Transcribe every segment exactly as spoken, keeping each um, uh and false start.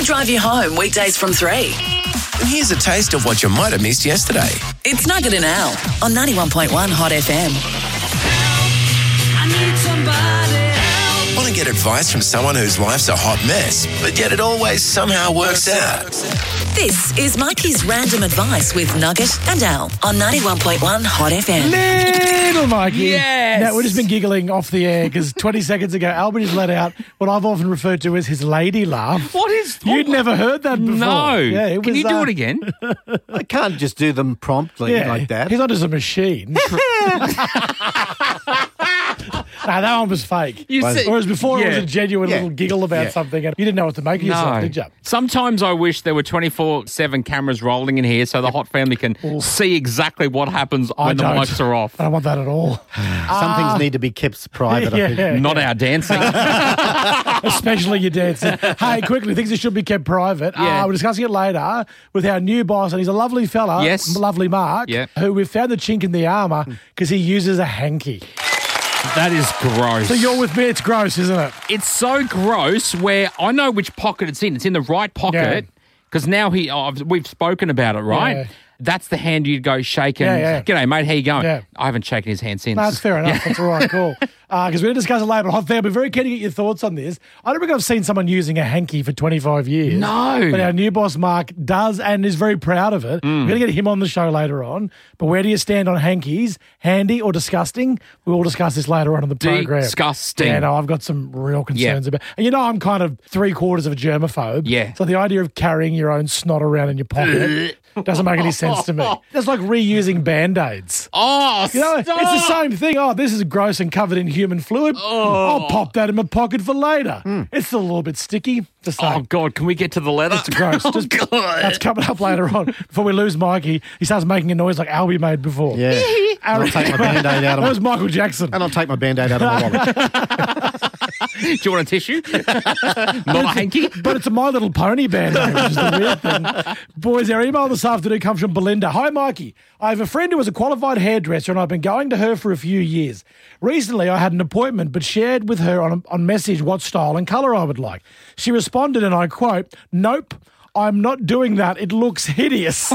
drive you home weekdays from three. And here's a taste of what you might have missed yesterday. It's Nugget and Al on ninety-one point one Hot F M. I need somebody help. Want to get advice from someone whose life's a hot mess, but yet it always somehow works out? This is Mikey's Random Advice with Nugget and Al on ninety-one point one Hot F M. Little Mikey. Yes. Now, we've just been giggling off the air because twenty seconds ago, Albert has let out what I've often referred to as his lady laugh. What is... You'd never heard that before. No. Yeah, it Can was, you do uh, it again? I can't just do them promptly Yeah, like that. He's not just a machine. No, that one was fake. You see- Whereas before it was Yeah. a genuine Yeah. little giggle about Yeah. something and you didn't know what to make of yourself, did you? Sometimes I wish there were twenty-four seven cameras rolling in here so the Hot family can see exactly what happens I when the don't. mics are off. I don't want that at all. Some things need to be kept private, I think. Yeah. Not our dancing. Especially your dancing. Hey, quickly, things that should be kept private. Yeah. Uh, we're discussing it later with our new boss, and he's a lovely fella, Yes. lovely Mark, Yeah. who we've found the chink in the armour because he uses a hanky. That is gross. So you're with me, it's gross, isn't it? It's so gross where I know which pocket it's in. It's in the right pocket because now he. Oh, I've- we've spoken about it, right? Yeah. That's the hand you'd go shake and, Yeah, yeah. g'day, mate, how you going? Yeah. I haven't shaken his hand since. No, that's fair enough. That's all right, cool. Because we're going to discuss it later, but Hot Fam, we're very keen to get your thoughts on this. I don't think I've seen someone using a hanky for twenty-five years. No. But our new boss, Mark, does and is very proud of it. Mm. We're going to get him on the show later on. But where do you stand on hankies? Handy or disgusting? We'll discuss this later on in the program. Disgusting. Yeah, no, I've got some real concerns Yeah. about And you know, I'm kind of three quarters of a germaphobe. Yeah. So the idea of carrying your own snot around in your pocket doesn't make any sense to me. That's like reusing Band-Aids. Oh, You know, stop. it's the same thing. Oh, this is gross and covered in human fluid. I'll pop that in my pocket for later. It's still a little bit sticky. Just Oh, saying. God, can we get to the letter? It's gross. Oh, Just, God. That's coming up later on. Before we lose Mikey, he starts making a noise like Albie made before. Yeah. And I'll take my Band-Aid out of That my... was Michael Jackson. And I'll take my Band-Aid out of my wallet. Do you want a tissue? Not a hanky? But it's a My Little Pony Band-Aid, which is the weird thing. Boys, our email this afternoon comes from Belinda. Hi, Mikey. I have a friend who is a qualified hairdresser and I've been going to her for a few years. Recently, I had an appointment but shared with her on, on message what style and colour I would like. She responded and I quote, "Nope, I'm not doing that. It looks hideous."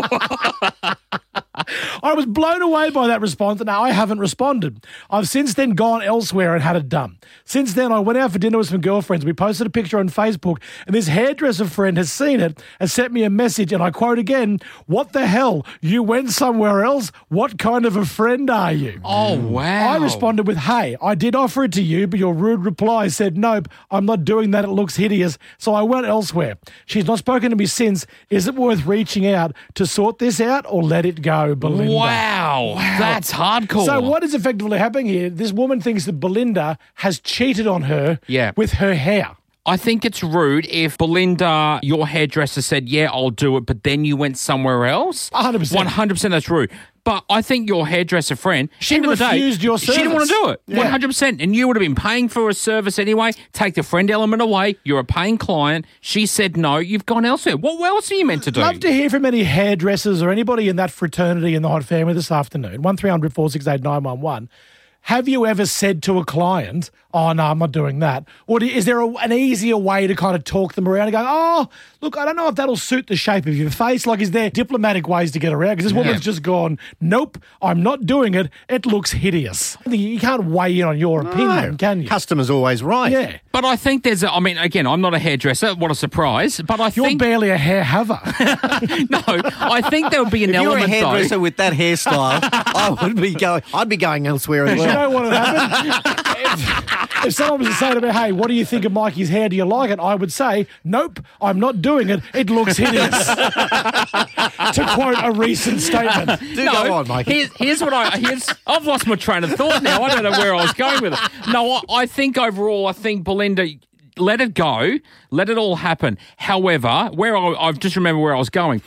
I was blown away by that response and I haven't responded. I've since then gone elsewhere and had it done. Since then, I went out for dinner with some girlfriends. We posted a picture on Facebook and this hairdresser friend has seen it and sent me a message and I quote again, "What the hell? You went somewhere else? What kind of a friend are you?" Oh, wow. I responded with, "Hey, I did offer it to you, but your rude reply said, nope, I'm not doing that. It looks hideous." So I went elsewhere. She's not spoken to me since. Is it worth reaching out to sort this out or let it go, Belinda? Wow. That's hardcore. So what is effectively happening here? This woman thinks that Belinda has cheated on her Yeah. with her hair. I think it's rude if Belinda, your hairdresser, said, yeah, I'll do it, but then you went somewhere else. one hundred percent. one hundred percent that's rude. But I think your hairdresser friend, She end of the day, refused your she didn't want to service. do it. Yeah. one hundred percent. And you would have been paying for a service anyway. Take the friend element away. You're a paying client. She said no. You've gone elsewhere. What else are you meant to do? Love to hear from any hairdressers or anybody in that fraternity in the Hot Family this afternoon. one three hundred four six eight nine one one. Have you ever said to a client, "Oh, no, I'm not doing that"? Or do, is there a, an easier way to kind of talk them around and go, "Oh, look, I don't know if that'll suit the shape of your face"? Like, is there diplomatic ways to get around? Because this woman's just gone, "Nope, I'm not doing it. It looks hideous." I think you can't weigh in on your opinion, can you? Customer's always right. Yeah. But I think there's a, I mean, again, I'm not a hairdresser. What a surprise. But I You're think, barely a hair haver. no, I think there would be an If you're a element, hairdresser though. with that hairstyle, I would be going. I'd be going elsewhere as You know well. what would happen? if, if someone was to say to me, "Hey, what do you think of Mikey's hair? Do you like it?" I would say, "Nope, I'm not doing it. It looks hideous." To quote a recent statement. Do go on, Mikey. Here's, here's what I here's. I've lost my train of thought now. I don't know where I was going with it. No, I, I think overall, I think Belinda, let it go, let it all happen. However, where I, I've just remembered where I was going.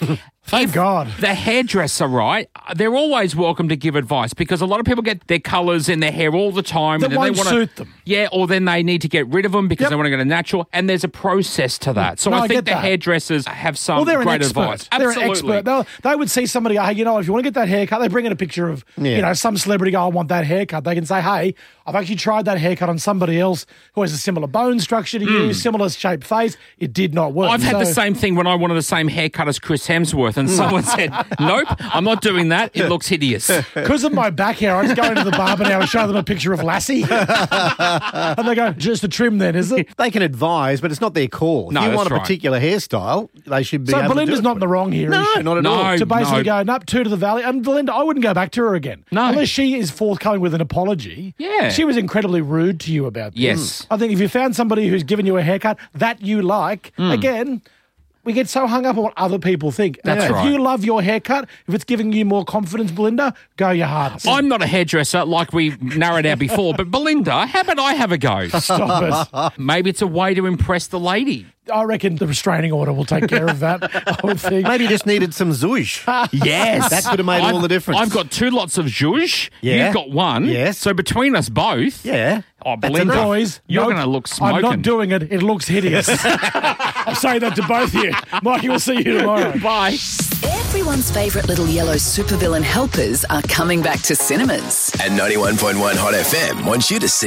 Thank if God. The hairdresser, right? They're always welcome to give advice because a lot of people get their colours in their hair all the time. That and then won't they wanna, suit them. Yeah, or then they need to get rid of them because Yep. they want to go to natural. And there's a process to that. So No, I I think get the that. hairdressers have some Well, they're great an expert. advice. They're Absolutely. an expert. They'll, they would see somebody, hey, you know, if you want to get that haircut, they bring in a picture of, Yeah. you know, some celebrity, go, I want that haircut. They can say, hey, I've actually tried that haircut on somebody else who has a similar bone structure to you, similar shaped face. It did not work. Hmm. I've had So- the same thing when I wanted the same haircut as Chris Hemsworth, and someone said, nope, I'm not doing that. It looks hideous. Because of my back hair, I just go into the barber now and show them a picture of Lassie. And they go, just a trim then, is it? They can advise, but it's not their call. No, if you that's want a right. particular hairstyle, they should be So able to Belinda's do it not for in the you. wrong here, No, is she? not at No. all. To basically no. go, up two to the valley. And Belinda, I wouldn't go back to her again. No. Unless she is forthcoming with an apology. Yeah. She was incredibly rude to you about this. Yes. I think if you found somebody who's given you a haircut that you like, again, we get so hung up on what other people think. That's if right. you love your haircut, if it's giving you more confidence, Belinda, go your hardest. I'm not a hairdresser like we narrowed out before, but Belinda, how about I have a go? Stop it. Maybe it's a way to impress the lady. I reckon the restraining order will take care of that, I would think. Maybe you just needed some zhuzh. Yes. That could have made all I've- the difference. I've got two lots of zhuzh. Yeah. You've got one. Yes. So between us both. Yeah. Oh, That's Belinda, enough. Boys, you're nope, going to look smoking. I'm not doing it. It looks hideous. I'm saying that to both of you. Mikey, we'll see you tomorrow. Bye. Everyone's favourite little yellow supervillain helpers are coming back to cinemas. And ninety-one point one Hot F M wants you to see